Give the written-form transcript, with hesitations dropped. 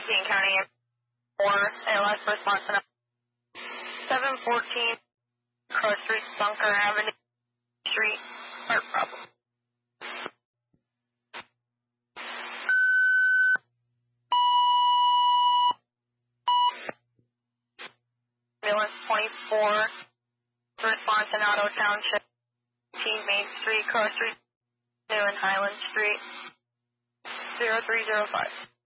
King County 4, ALS response to 714 Cross Street, Bunker Avenue Street, heart problem. Ambulance 24, response in Otto Township, Main Street, Cross Street, New and Highland Street, 0305.